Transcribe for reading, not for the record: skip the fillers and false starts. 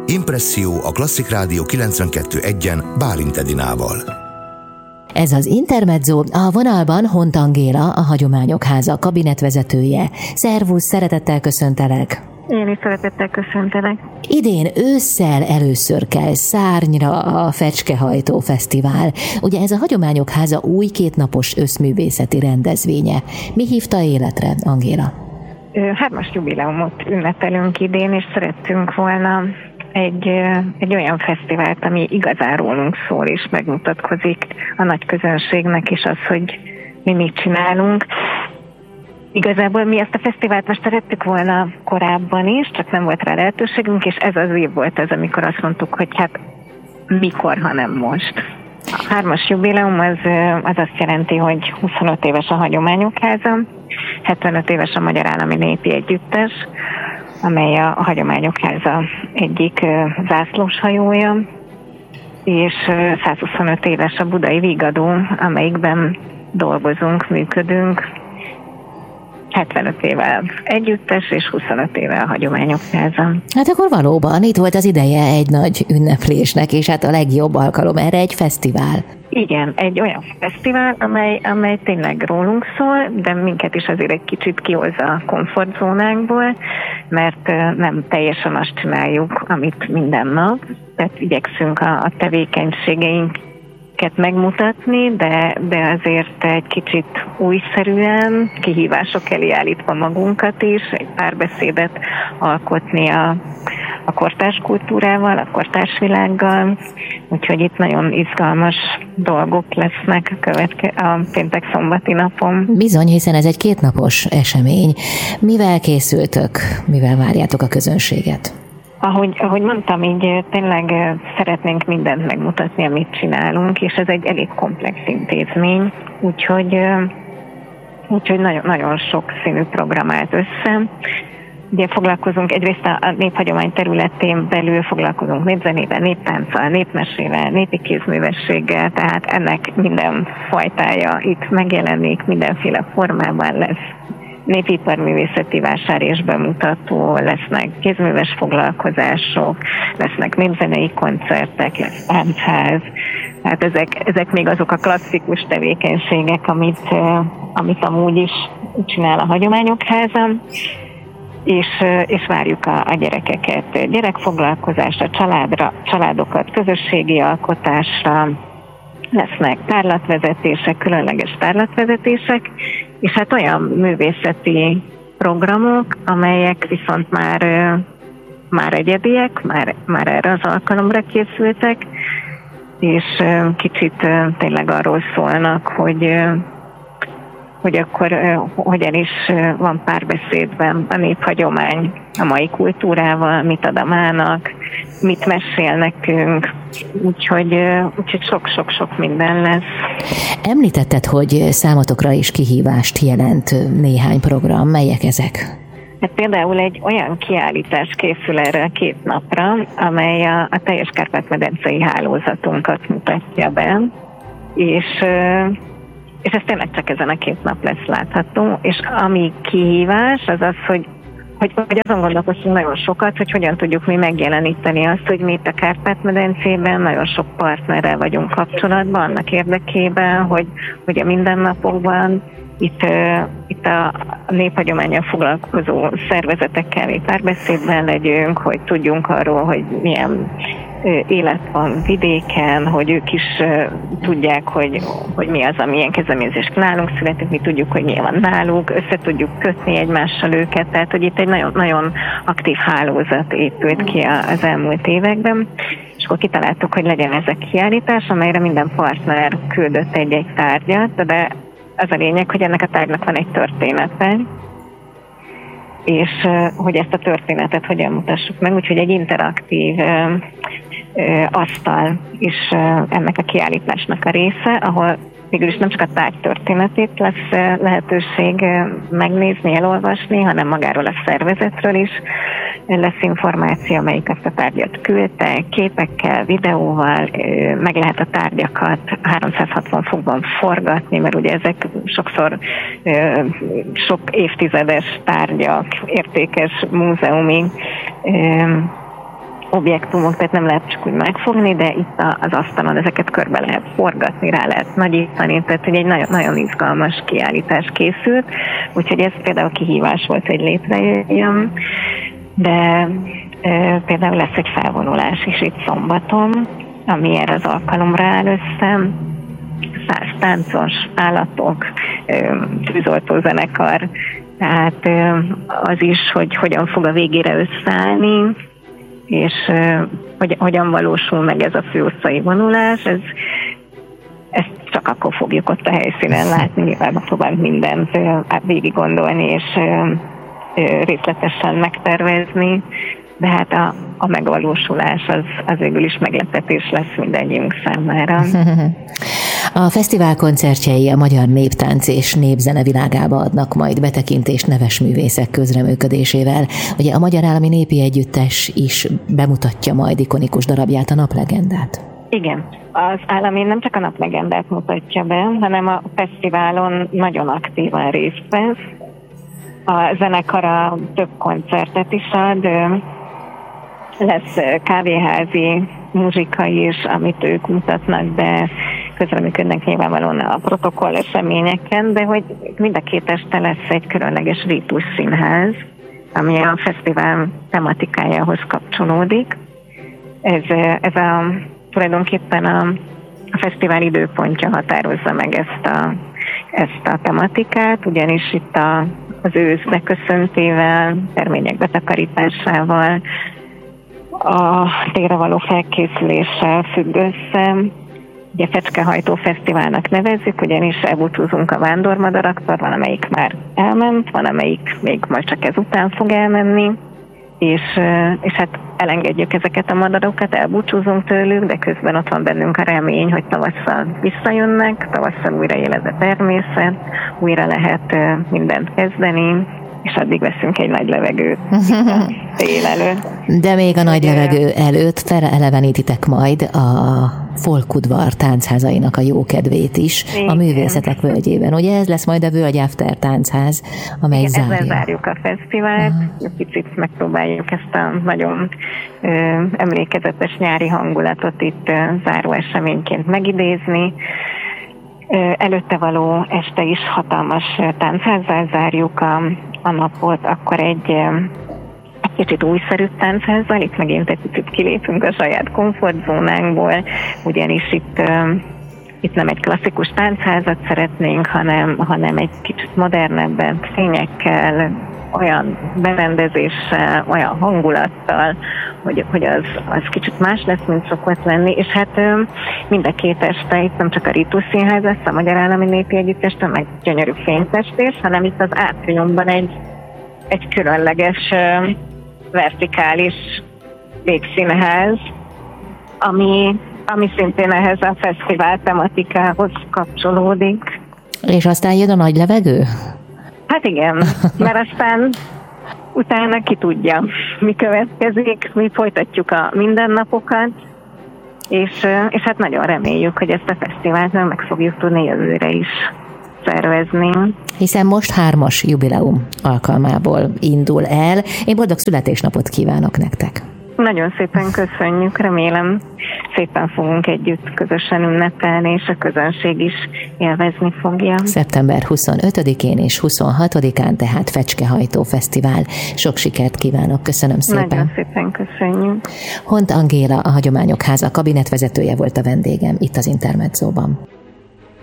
Impresszió a Klasszik Rádió 92.1-en Bálint Edinával. Ez az Intermezzo, a vonalban Hont Angéla, a Hagyományok Háza kabinetvezetője. Szervusz, szeretettel köszöntelek! Én is szeretettel köszöntelek. Idén ősszel először kell Szárnyra a Fecskehajtó Fesztivál. Ugye ez a Hagyományok Háza új kétnapos összművészeti rendezvénye. Mi hívta életre, Angéla? 3. jubileumot ünnepelünk idén, és szerettünk volna egy olyan fesztivált, ami igazán rólunk szól, és megmutatkozik a nagy közönségnek is az, hogy mi mit csinálunk. Igazából mi ezt a fesztivált most szerettük volna korábban is, csak nem volt rá lehetőségünk, és ez az év volt az, amikor azt mondtuk, hogy hát mikor, ha nem most. A 3. jubileum az azt jelenti, hogy 25 éves a Hagyományok Háza, 75 éves a Magyar Állami Népi Együttes, amely a Hagyományok Háza egyik zászlóshajója, és 125 éves a Budai Vigadó, amelyikben dolgozunk, működünk, 75 éve együttes, és 25 éve a Hagyományok Háza. Hát akkor valóban itt volt az ideje egy nagy ünneplésnek, és hát a legjobb alkalom erre egy fesztivál. Igen, egy olyan fesztivál, amely tényleg rólunk szól, de minket is azért egy kicsit kihozza a komfortzónánkból, mert nem teljesen azt csináljuk, amit minden nap, tehát igyekszünk a tevékenységeinket megmutatni, de azért egy kicsit újszerűen, kihívások elé állítva magunkat is, egy párbeszédet alkotni a kortárs kultúrával, a kortárs világgal, úgyhogy itt nagyon izgalmas dolgok lesznek a péntek-szombati napon. Bizony, hiszen ez egy kétnapos esemény. Mivel készültök? Mivel várjátok a közönséget? Ahogy mondtam, így tényleg szeretnénk mindent megmutatni, amit csinálunk, és ez egy elég komplex intézmény, úgyhogy nagyon, nagyon sok színű program állt össze. Ugye foglalkozunk egyrészt a néphagyomány területén belül, foglalkozunk népzenével, néptánccal, népmesével, népi kézművességgel, tehát ennek minden fajtája itt megjelenik, mindenféle formában lesz. Népiparművészeti vásár és bemutató, lesznek kézműves foglalkozások, lesznek népzenei koncertek, lesz táncház. Hát ezek még azok a klasszikus tevékenységek, amit amúgy is csinál a Hagyományok Háza, és várjuk a gyerekeket gyerekfoglalkozásra, családokat közösségi alkotásra, lesznek tárlatvezetések, különleges tárlatvezetések, és hát olyan művészeti programok, amelyek viszont már egyediek, már erre az alkalomra készültek, és kicsit tényleg arról szólnak, hogy akkor hogyan is van párbeszédben a néphagyomány a mai kultúrával, mit ad a mának, mit mesél nekünk, úgyhogy sok-sok minden lesz. Említetted, hogy számotokra is kihívást jelent néhány program. Melyek ezek? Hát például egy olyan kiállítás készül erre a 2 napra, amely a teljes kárpát-medencei hálózatunkat mutatja be, és ez tényleg csak ezen a 2 nap lesz látható, és ami kihívás, az az, hogy azon gondolkoztunk nagyon sokat, hogy hogyan tudjuk mi megjeleníteni azt, hogy mi itt a Kárpát-medencében nagyon sok partnerrel vagyunk kapcsolatban, annak érdekében, hogy a mindennapokban itt a néphagyománnyal foglalkozó szervezetekkel párbeszédben legyünk, hogy tudjunk arról, hogy milyen élet van vidéken, hogy ők is tudják, hogy mi az, amilyen kezdeményezés nálunk születik, mi tudjuk, hogy milyen van náluk, össze tudjuk kötni egymással őket, tehát hogy itt egy nagyon, nagyon aktív hálózat épült ki az elmúlt években, és akkor kitaláltuk, hogy legyen ez a kiállítás, amelyre minden partner küldött egy tárgyat, de az a lényeg, hogy ennek a tárgynak van egy története, és hogy ezt a történetet hogyan mutassuk meg, úgyhogy egy interaktív asztal is ennek a kiállításnak a része, ahol végülis nem csak a tárgy történetét lesz lehetőség megnézni, elolvasni, hanem magáról a szervezetről is lesz információ, amelyik azt a tárgyat küldte, képekkel, videóval, meg lehet a tárgyakat 360 fokban forgatni, mert ugye ezek sokszor sok évtizedes tárgyak, értékes múzeumi objektumok, tehát nem lehet csak úgy megfogni, de itt az asztalon ezeket körbe lehet forgatni, rá lehet nagyítani, tehát egy nagyon, nagyon izgalmas kiállítás készült, úgyhogy ez például kihívás volt, hogy létrejöjjön, de például lesz egy felvonulás is itt szombaton, ami erre az alkalomra áll össze, 100 táncos állatok, tűzoltó zenekar, tehát az is, hogy hogyan fog a végére összeállni, és hogy hogyan valósul meg ez a főutcai vonulás, ezt csak akkor fogjuk ott a helyszínen látni, nyilván próbálunk mindent végig gondolni és részletesen megtervezni, de hát a megvalósulás az végül is meglepetés lesz mindannyiunk számára. A fesztivál koncertjei a magyar néptánc és népzene világába adnak majd betekintést neves művészek közreműködésével. Ugye a Magyar Állami Népi Együttes is bemutatja majd ikonikus darabját, a Naplegendát. Igen, az állami nem csak a Naplegendát mutatja be, hanem a fesztiválon nagyon aktívan részt vesz. A zenekara több koncertet is ad, lesz kávéházi muzsika is, amit ők mutatnak be, közreműködnek nyilvánvalóan a protokoll eseményeken, de hogy mind a két este lesz egy különleges rítus színház, ami a fesztivál tematikájához kapcsolódik. Ez tulajdonképpen a fesztivál időpontja határozza meg ezt a tematikát, ugyanis itt az ősz beköszöntével, termények betakarításával, a térre való felkészüléssel függ össze. Ugye Fecskehajtó Fesztiválnak nevezzük, ugyanis elbúcsúzunk a vándormadaraktól, van amelyik már elment, van amelyik még majd csak ezután fog elmenni, és hát elengedjük ezeket a madarokat, elbúcsúzunk tőlük, de közben ott van bennünk a remény, hogy tavasszal visszajönnek, tavasszal újra élet a természet, újra lehet mindent kezdeni, és addig veszünk egy nagy levegőt tél előtt. De még a nagy levegő előtt felelevenítitek majd a Folkudvar táncházainak a jókedvét is. Igen. A Művészetek Völgyében. Ugye ez lesz majd a Völgy After táncház, amely zárja. Ezzel zárjuk a fesztivált, picit megpróbáljuk ezt a nagyon emlékezetes nyári hangulatot itt záró eseményként megidézni. Előtte való este is hatalmas táncházzal zárjuk a napot, akkor egy kicsit újszerű táncházzal, itt megint egy picit kilépünk a saját komfortzónánkból, ugyanis itt nem egy klasszikus táncházat szeretnénk, hanem egy kicsit modernebben, fényekkel, olyan berendezéssel, olyan hangulattal, hogy az kicsit más lesz, mint szokott lenni, és hát mind a két este itt nem csak a Ritus Színház lesz, a Magyar Állami Népi Együttesten, meg gyönyörű fényfestés, hanem itt az átriumban egy különleges vertikális végszínház, ami szintén ehhez a fesztivál tematikához kapcsolódik. És aztán jön a nagy levegő? Hát igen, mert aztán utána ki tudja, mi következik, mi folytatjuk a mindennapokat, és hát nagyon reméljük, hogy ezt a fesztivált meg fogjuk tudni jövőre is szervezni. Hiszen most 3. jubileum alkalmából indul el. Én boldog születésnapot kívánok nektek! Nagyon szépen köszönjük, remélem szépen fogunk együtt közösen ünnepelni, és a közönség is élvezni fogja. Szeptember 25-én és 26-án, tehát Fecskehajtó Fesztivál. Sok sikert kívánok, köszönöm szépen. Nagyon szépen köszönjük. Hont Angéla, a Hagyományok Háza kabinetvezetője volt a vendégem itt az Intermedzóban.